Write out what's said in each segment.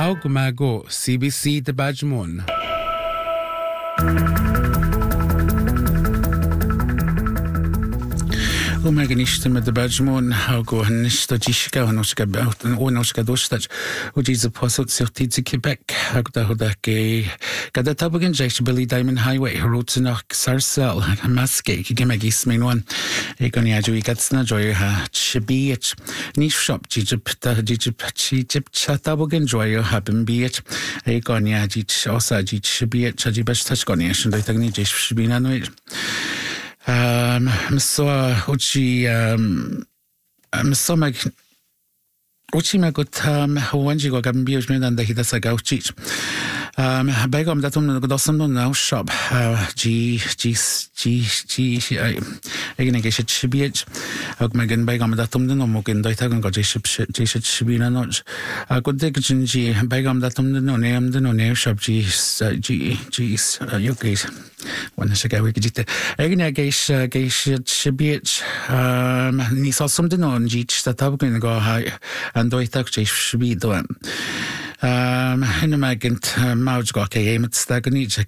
Gumago, CBC de Bajmon. Meganiste med Bajmon, Hago, and Nistagishka, and Onoska Dostach, which is a posset certitude Quebec, Hagdahudake, Gadatabagan, Jash Billy Diamond Highway, Rotenach, Sarsel, Maske, Gimagis main one, Egoniaju Gatsna Joy, Chibich, Niche Shop, Jijip, Chatabagan Joy, Happen be it, Egonia, Jich, Osa, Jich, Shibit, Chajibash Tashgonish, and Ditagni Jish Shibina. Uchi magot Hawanji go Gambia and the Hidasa Gauchich. Begum that on the Dawson now shop Egenish Shibich Ogmegan Begum that on the Nomokin Daitagan got Jishit Shibina Notch. A good Dickjinji Begum that on the no name the no name shop Yukis. When I say Wikijit Egenish Shibich Nisos the non Jich that Tabkin go high and Doitak Shibido. Hinnemagent Mauj got a game at Stagnich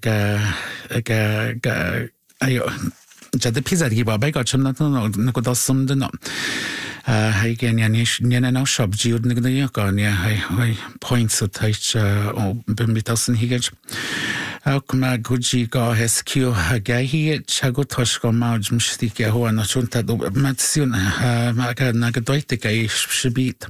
the pizza give a bag of some not no good some the no. Again, Yanano shop, Jude Nignayokonia, I points at H or Bimbitosan Higage. Alkma Guji go has Q Gahi, Chagotoshko Mauj Mstika, who are not Junta Matsun Nagadoitica Shibit.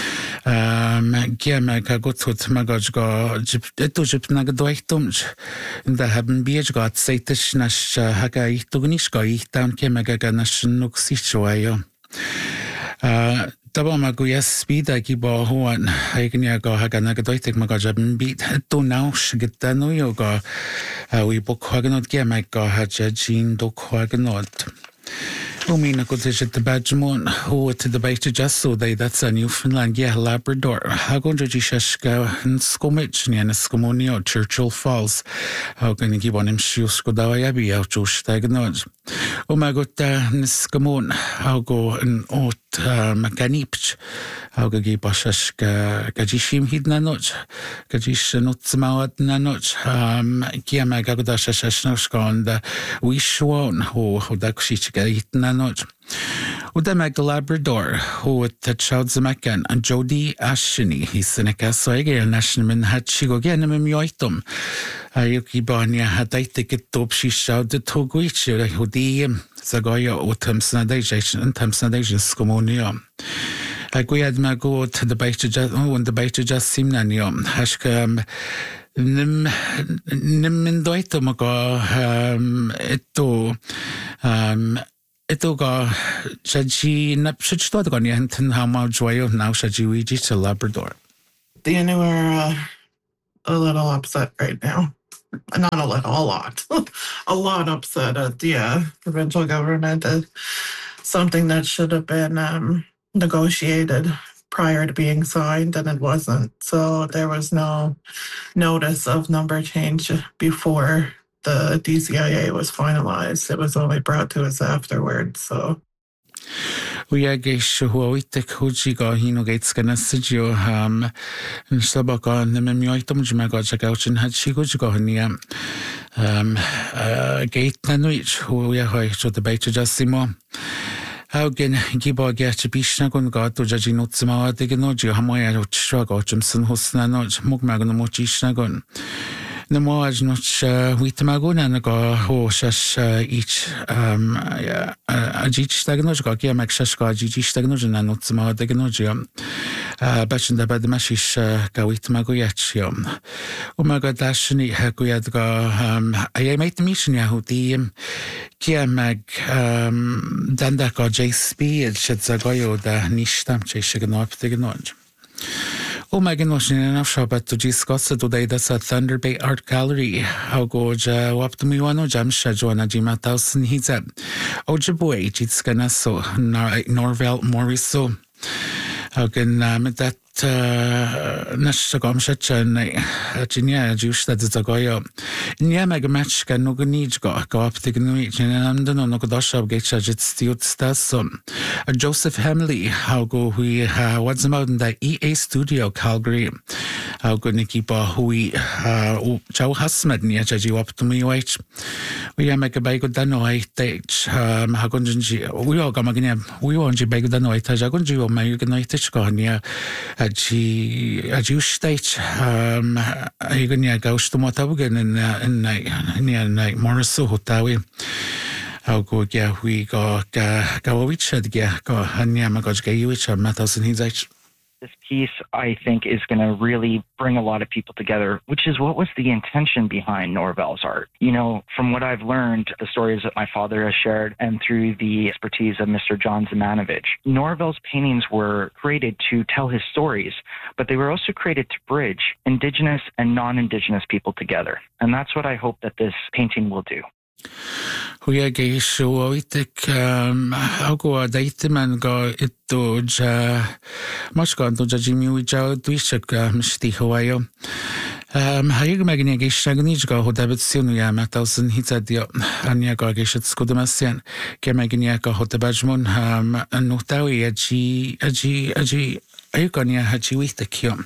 Giamaka Gotut Magojgo, Etujip Nagadoitumj, and the Haben Beach got Satish Nash Hagai Tugnishko, down Kemagaga Nashnuk Tabamaguya speed I keep a horn, Haganago Haganagoitic Magajab beat to now Shigitano Yoga. We book Haganot Giamaka Hajajin do Haganot. Umina could say the Bajmon, who to the Baita just so that's a Newfoundland, Labrador, Hagonjishashka and Skomich, and Skomonio, Churchill Falls. How can you give on him shoes? Could I be out to Stagnod? Oh my god, Niskamon, how go and Ot Macanipch, how go give Bashashka, Gajishim Hidnanoch, Gajish Nutsmawat Nanoch, Giamagagodashashnoshka, and Wishwan, who Dakshichka Hitnanoch. Udamag Labrador, who touched the Macan, and Jody Ashini, his Seneca Soiger, National Hachigo Ganimum Yoitum. Ayuki Banya had I take it top, she shouted to Guich, who diem, Zagoya, or Tamsanadation, and Tamsanadation Scomonio. I go at my go to the Baita just, when the Baita just seemed Nanium, Hashkam. Nim Doitomago, Eto, Itoga Shaji Napshitogoni and how much joy now Shaji Wiji to Labrador. Danny, we're a little upset right now. Not a little, a lot. A lot upset at the provincial government. Something that should have been negotiated prior to being signed, and it wasn't. So there was no notice of number change before the DCIA was finalized. It was only brought to us afterwards, so. We are geisha huitek hujiga hino gates ganasio and sabaka nememioitum jumagaja gauchin had shigujgohania gate nanuich who we are high to the beta justimo. Haugen giba gerche bishnagun got to jajinotsma digenoji hamoya strago jimson hosnanoj mugmagonomochisnagun. The more as not Witamagun and go horses each a jich stagnoga, Giamaxashka, Gigi stagnogen and not some other genogium. Batchin the bad mashish Gawitmagoyachio. Umaga dashni Haguadga, I made the mission Yahudi Giamag Dandaka JSP, and Shedzagoyo, the Nishtam Cheshaganop the Genoj. Oh my gosh, enough shop at to discuss today that's a Thunder Bay Art Gallery. How go Waptumiwano Jamsha Joanna Jima Towson he's at Ojibwe, Jitskanaso, Norvel Moriso. How can that Nashagomshacha Jinia Jush that is a goyo. Nyamag match can no need go up the Gnuich and London no Godosha Gacha Jet Stewart Stason. Joseph Hamley, how go we what's about in the EA Studio Calgary. how good Nikki Bahui Joe Hasmed near Jaji up to me wait. We make a bag of Danoy date Hagunji we all come again we want you bag of Danoy Tajagunji or Mayuganite Garnia at you state Igania goes to Motabugan in near night Morriso Hotawi. How go we go which had go Hanyama got which are metals in his age. This piece, I think, is going to really bring a lot of people together, which is what was the intention behind Norvell's art. You know, from what I've learned, the stories that my father has shared, and through the expertise of Mr. John Zemanovich, Norvell's paintings were created to tell his stories, but they were also created to bridge Indigenous and non-Indigenous people together. And that's what I hope that this painting will do. Huia geisho itik algo daite man go ito ja mas go to Jimmy Wijao tuishak mishti Hawaii hayag magni geisha gni go ho David Sinu ya matalsen hitadio anya go geisha skudamasian ke magni go ho tabajmun no tawi aji ayukania haji witakio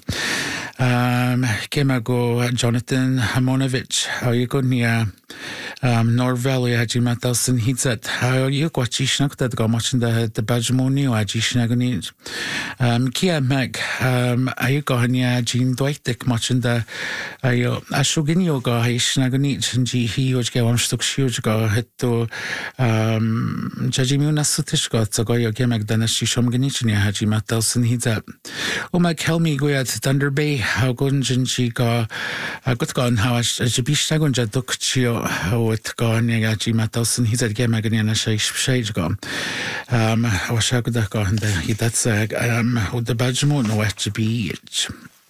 Kemago Jonathan Hamonovich, how you go near Norvell, Haji Matalson, he said, how you got Chisnak that got much in the Bajmoni or Jishnagani. Kia Mag, I got near Jean Dwightic much in the Ashugin yoga, Hishnagani, and he was going to shoot go hit to Jajimuna Sutish got to go your Gemak Danashisham Ganichnia, Haji Matalson, he said, oh, my Kelmi go at Thunder Bay. How gunji go got gone how Jabishagunja Dukchio how it gone Yaji Matalson he said game again a shade gone I was shocked that gone he that's with the Bajmo no to be it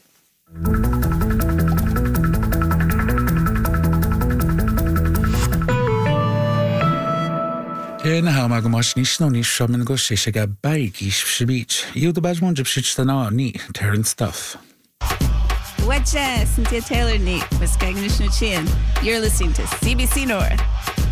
Ken how Magamosh Nishno Nishaman go Shishaga Baikish Shibich. You the Bajmon Jibshitana ni Terran stuff. Wetcha, Cynthia Taylor, Neat, Miss Gagnish Chin. You're listening to CBC North.